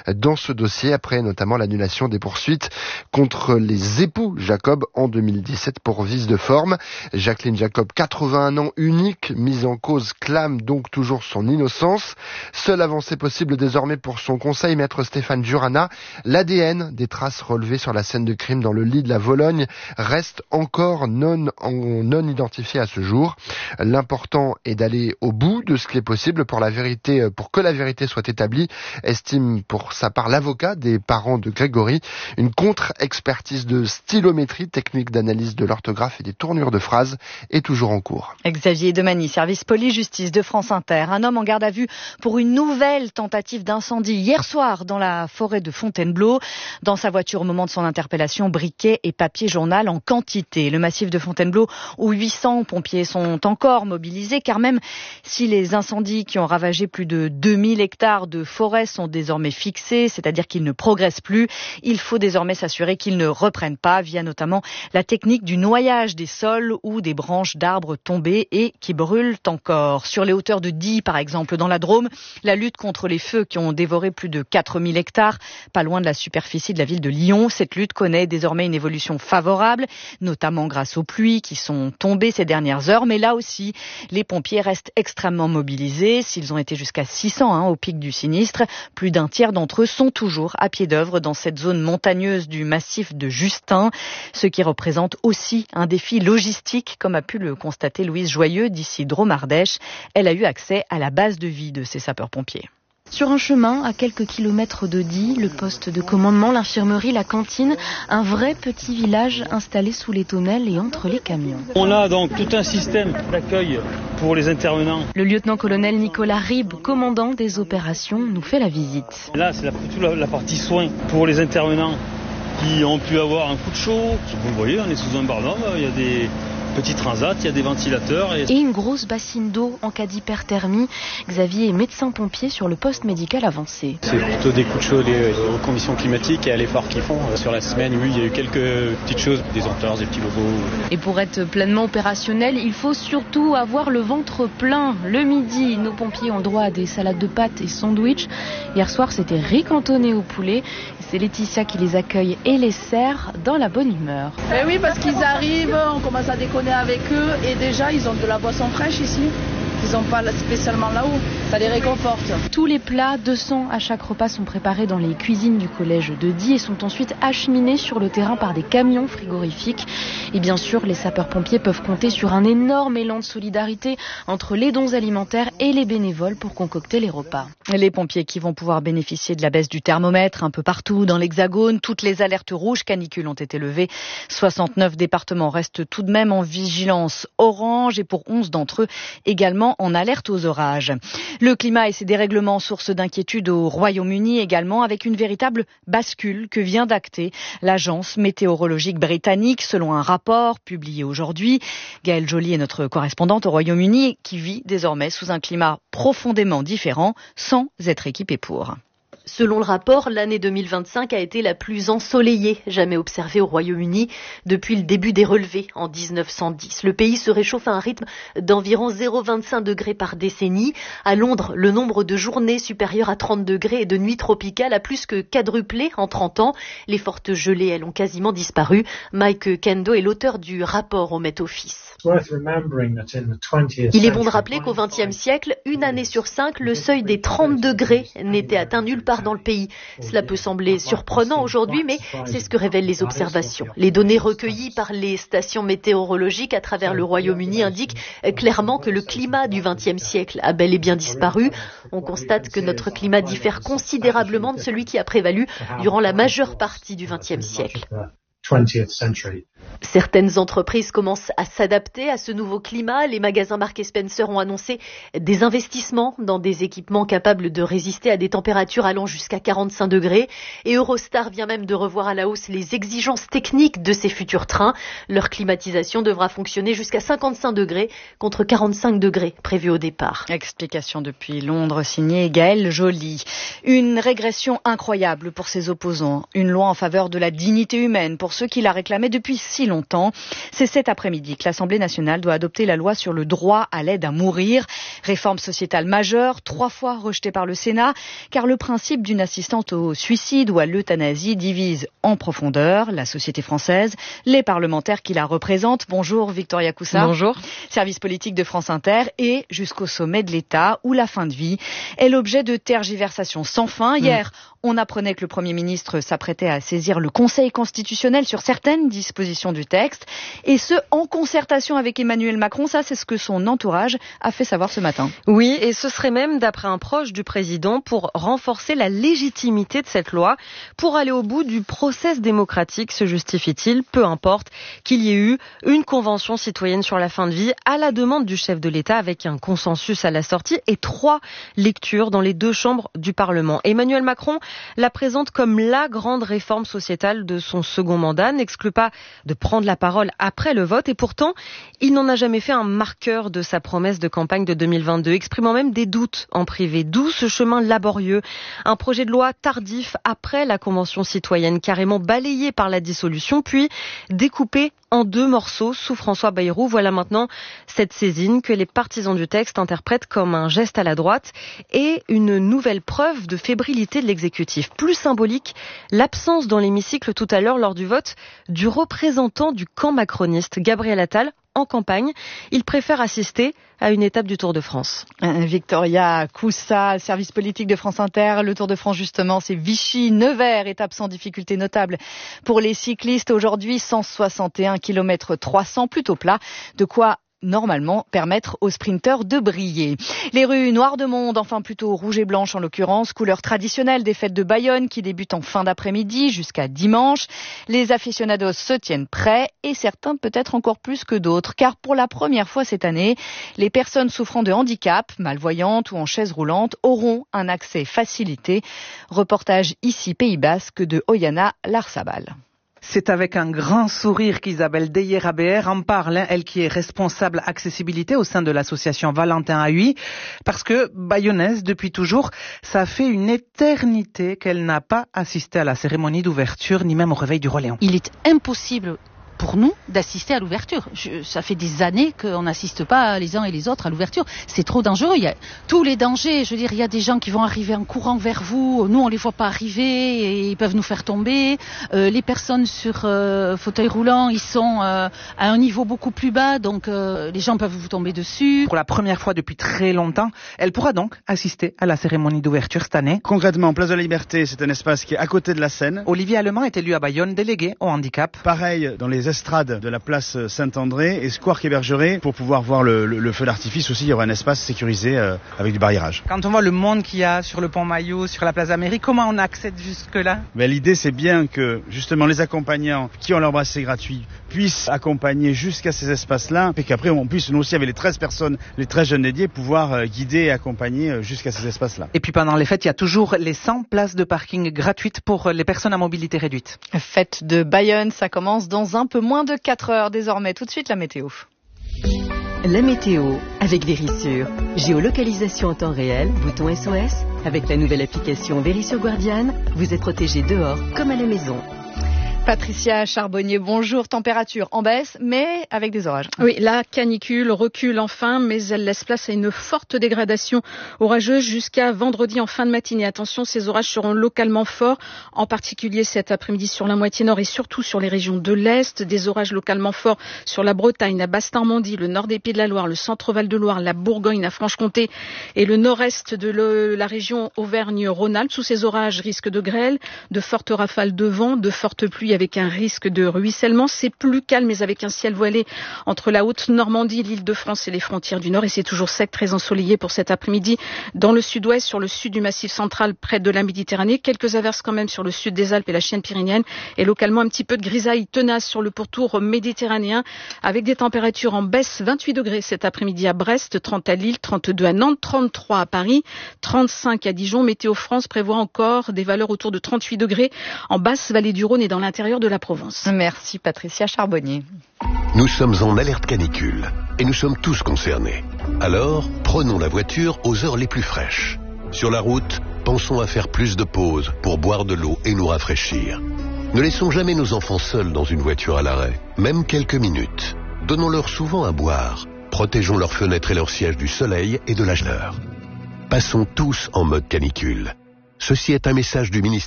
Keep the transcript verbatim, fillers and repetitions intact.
dans ce dossier, après notamment l'annulation des poursuites contre les époux Jacob en deux mille dix-sept pour vice de forme. Jacqueline Jacob, quatre-vingt-un ans, unique mise en cause, clame donc toujours son innocence. Seule avancée possible désormais pour son conseil, maître Stéphane Jurana. L'A D N des traces relevées sur la scène de crime dans le lit de la Vologne reste encore non, non identifié à ce jour. L'important est d'aller au bout de ce qui est possible pour la vérité, pour que la vérité soit établie, estime pour sa part l'avocat des parents de Grégory. Une contre-expertise de stylométrie, technique d'analyse de l'orthographe et des tournures de phrases, est toujours en cours. Xavier Demany, service police-justice de France Inter. Un homme en garde à vue pour une nouvelle tentative d'incendie hier soir dans la forêt de Fontainebleau. Dans sa voiture au moment de son interpellation, briquet et papier journal en quantité. Le massif de Fontainebleau où huit cents pompiers sont encore mobilisés, car même si les incendies qui ont ravagé plus de deux mille hectares de forêt sont désormais fixés, c'est-à-dire qu'ils ne progressent plus, il faut désormais s'assurer qu'ils ne reprennent pas via notamment la technique du noyage des sols ou des branches d'arbres tombés et qui brûlent encore. Sur les hauteurs de Die, par exemple, dans la Drôme, la lutte contre les feux qui ont dévoré plus de quatre mille hectares, pas loin de la superficie de la ville de Lyon. Cette lutte connaît désormais une évolution favorable, notamment grâce aux pluies qui sont tombées ces dernières heures. Mais là aussi, les pompiers restent extrêmement mobilisés. S'ils ont été jusqu'à six cents hein, au pic du sinistre, plus d'un tiers d'entre eux sont toujours à pied d'œuvre dans cette zone montagneuse du massif de Justin, ce qui représente aussi un défi logistique, comme a pu le constater Louise Joyeux d'ici Drôme-Ardèche. Elle a eu accès à la base de vie de ces sapeurs-pompiers. Sur un chemin, à quelques kilomètres de Die, le poste de commandement, l'infirmerie, la cantine, un vrai petit village installé sous les tonnelles et entre les camions. On a donc tout un système d'accueil pour les intervenants. Le lieutenant-colonel Nicolas Ribes, commandant des opérations, nous fait la visite. Là, c'est la, toute la, la partie soins pour les intervenants qui ont pu avoir un coup de chaud. Vous voyez, on est sous un barnum, il y a des petits transats, il y a des ventilateurs. Et... et une grosse bassine d'eau en cas d'hyperthermie. Xavier est médecin-pompier sur le poste médical avancé. C'est plutôt des coups de chaud liés aux conditions climatiques et à l'effort qu'ils font. Sur la semaine, oui, il y a eu quelques petites choses, des entorses, des petits bobos. Et pour être pleinement opérationnel, il faut surtout avoir le ventre plein. Le midi, nos pompiers ont le droit à des salades de pâtes et sandwichs. Hier soir, c'était riz cantonné au poulet. C'est Laetitia qui les accueille et les sert dans la bonne humeur. Eh oui, parce qu'ils arrivent, on commence à déconner avec eux et déjà ils ont de la boisson fraîche ici. Ils n'ont pas spécialement là-haut, ça les réconforte. Tous les plats, deux cents à chaque repas, sont préparés dans les cuisines du collège de Die et sont ensuite acheminés sur le terrain par des camions frigorifiques. Et bien sûr, les sapeurs-pompiers peuvent compter sur un énorme élan de solidarité entre les dons alimentaires et les bénévoles pour concocter les repas. Les pompiers qui vont pouvoir bénéficier de la baisse du thermomètre un peu partout dans l'Hexagone. Toutes les alertes rouges canicule ont été levées. soixante-neuf départements restent tout de même en vigilance orange et pour onze d'entre eux également en alerte aux orages. Le climat et ses dérèglements, source d'inquiétude au Royaume-Uni également, avec une véritable bascule que vient d'acter l'agence météorologique britannique selon un rapport publié aujourd'hui. Gaëlle Joly est notre correspondante au Royaume-Uni qui vit désormais sous un climat profondément différent sans être équipée pour. Selon le rapport, l'année deux mille vingt-cinq a été la plus ensoleillée jamais observée au Royaume-Uni depuis le début des relevés en dix-neuf cent dix. Le pays se réchauffe à un rythme d'environ zéro virgule vingt-cinq degrés par décennie. À Londres, le nombre de journées supérieures à trente degrés et de nuits tropicales a plus que quadruplé en trente ans. Les fortes gelées, elles, ont quasiment disparu. Mike Kendo est l'auteur du rapport au Met Office. Il est bon de rappeler qu'au vingtième siècle, une année sur cinq, le seuil des trente degrés n'était atteint nulle part dans le pays. Cela peut sembler surprenant aujourd'hui, mais c'est ce que révèlent les observations. Les données recueillies par les stations météorologiques à travers le Royaume-Uni indiquent clairement que le climat du vingtième siècle a bel et bien disparu. On constate que notre climat diffère considérablement de celui qui a prévalu durant la majeure partie du vingtième siècle. Certaines entreprises commencent à s'adapter à ce nouveau climat. Les magasins Marks et Spencer ont annoncé des investissements dans des équipements capables de résister à des températures allant jusqu'à quarante-cinq degrés. Et Eurostar vient même de revoir à la hausse les exigences techniques de ces futurs trains. Leur climatisation devra fonctionner jusqu'à cinquante-cinq degrés contre quarante-cinq degrés prévus au départ. Explication depuis Londres signée Gaëlle Joly. Une régression incroyable pour ses opposants. Une loi en faveur de la dignité humaine pour ceux qui la réclamaient depuis si longtemps. C'est cet après-midi que l'Assemblée nationale doit adopter la loi sur le droit à l'aide à mourir. Réforme sociétale majeure, trois fois rejetée par le Sénat, car le principe d'une assistance au suicide ou à l'euthanasie divise en profondeur la société française, les parlementaires qui la représentent. Bonjour Victoria Coussa. Bonjour. Service politique de France Inter et jusqu'au sommet de l'État où la fin de vie est l'objet de tergiversations sans fin. Hier, mmh. on apprenait que le Premier ministre s'apprêtait à saisir le Conseil constitutionnel sur certaines dispositions du texte et ce, en concertation avec Emmanuel Macron. Ça, c'est ce que son entourage a fait savoir ce matin. Oui, et ce serait même, d'après un proche du président, pour renforcer la légitimité de cette loi, pour aller au bout du process démocratique, se justifie-t-il, peu importe qu'il y ait eu une convention citoyenne sur la fin de vie à la demande du chef de l'État avec un consensus à la sortie et trois lectures dans les deux chambres du Parlement. Emmanuel Macron la présente comme la grande réforme sociétale de son second mandat, n'exclut pas de prendre la parole après le vote et pourtant, il n'en a jamais fait un marqueur de sa promesse de campagne de deux mille vingt-deux, exprimant même des doutes en privé. D'où ce chemin laborieux, un projet de loi tardif après la Convention citoyenne, carrément balayé par la dissolution, puis découpé en deux morceaux sous François Bayrou. Voilà maintenant cette saisine que les partisans du texte interprètent comme un geste à la droite et une nouvelle preuve de fébrilité de l'exécutif. Plus symbolique, l'absence dans l'hémicycle tout à l'heure lors du vote du représentant du camp macroniste, Gabriel Attal, en campagne. Il préfère assister à une étape du Tour de France. Victoria Coussa, service politique de France Inter. Le Tour de France, justement, c'est Vichy-Nevers, étape sans difficulté notable pour les cyclistes. Aujourd'hui, cent soixante et un kilomètres trois cents, plutôt plat. De quoi normalement permettre aux sprinteurs de briller. Les rues noires de monde, enfin plutôt rouges et blanches en l'occurrence, couleur traditionnelle des fêtes de Bayonne qui débutent en fin d'après-midi jusqu'à dimanche. Les aficionados se tiennent prêts et certains peut-être encore plus que d'autres, car pour la première fois cette année, les personnes souffrant de handicap, malvoyantes ou en chaise roulante, auront un accès facilité. Reportage ici Pays Basque de Oyana Larsabal. C'est avec un grand sourire qu'Isabelle Deyer-Abéer en parle, elle qui est responsable accessibilité au sein de l'association Valentin A U I, parce que bayonnaise, depuis toujours, ça fait une éternité qu'elle n'a pas assisté à la cérémonie d'ouverture, ni même au réveil du Roi Léon. Il est impossible pour nous d'assister à l'ouverture. Je, ça fait des années qu'on n'assiste pas les uns et les autres à l'ouverture. C'est trop dangereux. Il y a tous les dangers. Je veux dire, il y a des gens qui vont arriver en courant vers vous. Nous, on les voit pas arriver et ils peuvent nous faire tomber. Euh, les personnes sur euh, fauteuil roulant, ils sont euh, à un niveau beaucoup plus bas, donc euh, les gens peuvent vous tomber dessus. Pour la première fois depuis très longtemps, elle pourra donc assister à la cérémonie d'ouverture cette année. Concrètement, Place de la Liberté, c'est un espace qui est à côté de la Seine. Olivier Allemand est élu à Bayonne, délégué au handicap. Pareil dans les estrades de la place Saint-André et Square Quai Bergeret. Pour pouvoir voir le, le, le feu d'artifice aussi, il y aura un espace sécurisé euh, avec du barriérage. Quand on voit le monde qu'il y a sur le pont Maillot, sur la place d'Amérique, comment on accède jusque-là? Ben, l'idée, c'est bien que justement les accompagnants qui ont leur bracelet gratuit puissent accompagner jusqu'à ces espaces-là et qu'après on puisse, nous aussi, avec les treize personnes, les treize jeunes dédiés, pouvoir euh, guider et accompagner euh, jusqu'à ces espaces-là. Et puis pendant les fêtes, il y a toujours les cent places de parking gratuites pour les personnes à mobilité réduite. Fête de Bayonne, ça commence dans un peu moins de quatre heures désormais. Tout de suite, la météo. La météo avec Vérissure. Géolocalisation en temps réel, bouton S O S. Avec la nouvelle application Vérissure Guardian, vous êtes protégé dehors comme à la maison. Patricia Charbonnier, bonjour. Température en baisse, mais avec des orages. Oui, la canicule recule enfin, mais elle laisse place à une forte dégradation orageuse jusqu'à vendredi en fin de matinée. Attention, ces orages seront localement forts, en particulier cet après-midi sur la moitié nord et surtout sur les régions de l'Est. Des orages localement forts sur la Bretagne, la Basse-Normandie, le nord des Pays de la Loire, le centre-Val de Loire, la Bourgogne, la Franche-Comté et le nord-est de le, la région Auvergne-Rhône-Alpes. Sous ces orages, risque de grêle, de fortes rafales de vent, de fortes pluies avec un risque de ruissellement. C'est plus calme, mais avec un ciel voilé entre la Haute-Normandie, l'Île-de-France et les frontières du Nord. Et c'est toujours sec, très ensoleillé pour cet après-midi. Dans le sud-ouest, sur le sud du Massif central, près de la Méditerranée. Quelques averses quand même sur le sud des Alpes et la chaîne pyrénéenne. Et localement, un petit peu de grisaille tenace sur le pourtour méditerranéen, avec des températures en baisse. vingt-huit degrés cet après-midi à Brest, trente à Lille, trente-deux à Nantes, trente-trois à Paris, trente-cinq à Dijon. Météo France prévoit encore des valeurs autour de trente-huit degrés en basse vallée du Rhône et dans l'intérieur de la Provence. Merci Patricia Charbonnier. Nous sommes en alerte canicule et nous sommes tous concernés. Alors, prenons la voiture aux heures les plus fraîches. Sur la route, pensons à faire plus de pauses pour boire de l'eau et nous rafraîchir. Ne laissons jamais nos enfants seuls dans une voiture à l'arrêt, même quelques minutes. Donnons-leur souvent à boire. Protégeons leurs fenêtres et leurs sièges du soleil et de la chaleur. Passons tous en mode canicule. Ceci est un message du ministère